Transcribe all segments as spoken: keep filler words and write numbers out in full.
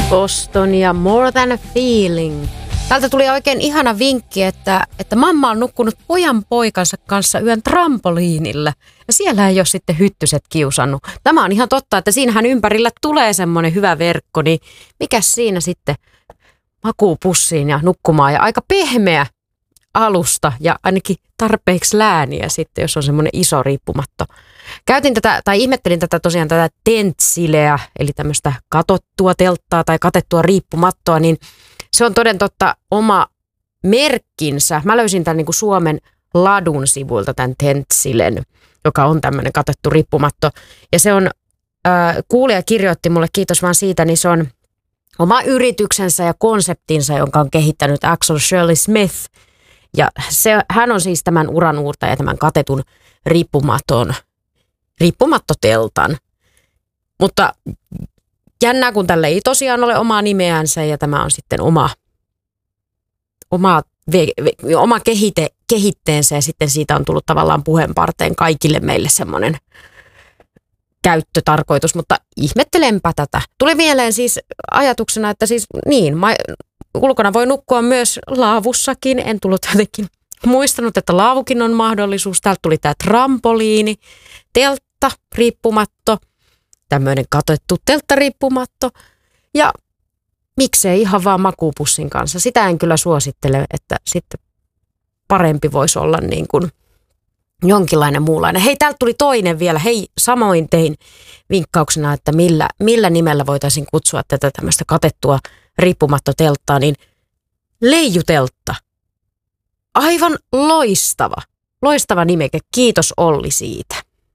Boston ja More Than a Feeling. Täältä tuli oikein ihana vinkki, että, että mamma on nukkunut pojan poikansa kanssa yön trampoliinilla. Ja siellä ei ole sitten hyttyset kiusannut. Tämä on ihan totta, että siinähän ympärillä tulee semmoinen hyvä verkko, niin mikäs siinä sitten makuu pussiin ja nukkumaan. Ja aika pehmeä alusta ja ainakin tarpeeksi lääniä sitten, jos on semmoinen iso riippumatto. Käytin tätä, tai ihmettelin tätä tosiaan tätä tentsileä, eli tämmöistä katottua telttaa tai katettua riippumattoa, niin se on toden totta oma merkkinsä. Mä löysin tämän niin kuin Suomen Ladun sivuilta tämän tentsilen, joka on tämmöinen katettu riippumatto. Ja se on, äh, kuulija kirjoitti mulle, kiitos vaan siitä, niin se on oma yrityksensä ja konseptinsa, jonka on kehittänyt Axel Shirley Smith. Ja se, hän on siis tämän uranuurtaja, tämän katetun riippumaton, riippumattoteltan. Mutta jännää, kun tälle ei tosiaan ole omaa nimeänsä ja tämä on sitten oma, oma, ve, ve, oma kehite, kehitteensä ja sitten siitä on tullut tavallaan puheenparteen kaikille meille semmoinen käyttötarkoitus, mutta ihmettelenpä tätä. Tuli mieleen siis ajatuksena, että siis niin, ma, ulkona voi nukkua myös laavussakin. En tullut jotenkin muistanut, että laavukin on mahdollisuus. Täältä tuli tämä trampoliini, teltta, riippumatto, tämmöinen katettu telttariippumatto ja miksei ihan vaan makuupussin kanssa. Sitä en kyllä suosittele, että sitten parempi voisi olla niin kuin jonkinlainen muunlainen. Hei, täältä tuli toinen vielä. Hei, samoin tein vinkkauksena, että millä, millä nimellä voitaisiin kutsua tätä tämmöistä katettua riippumattotelttaa, niin leijuteltta. Aivan loistava. Loistava nimeke. Kiitos Olli siitä.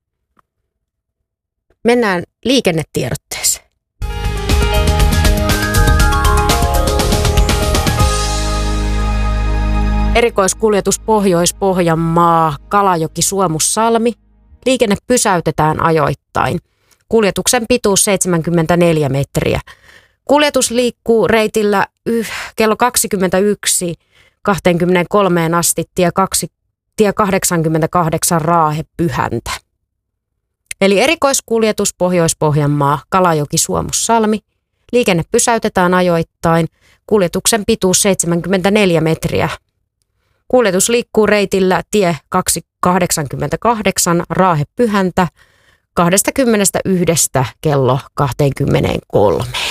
Mennään liikennetiedotteeseen. Erikoiskuljetus Pohjois-Pohjanmaa, Kalajoki, Suomussalmi. Liikenne pysäytetään ajoittain. Kuljetuksen pituus seitsemänkymmentäneljä metriä. Kuljetus liikkuu reitillä yh, kello kaksikymmentäyksi kaksikymmentäkolme asti tie, kaksi, tie kahdeksankymmentäkahdeksan Raahe Pyhäntä. Eli erikoiskuljetus Pohjois-Pohjanmaa, Kalajoki, Suomussalmi. Liikenne pysäytetään ajoittain. Kuljetuksen pituus seitsemänkymmentäneljä metriä. Kuljetus liikkuu reitillä tie kahdeksankymmentäkahdeksan Raahe Pyhäntä kaksikymmentäyksi kello kaksikymmentäkolme.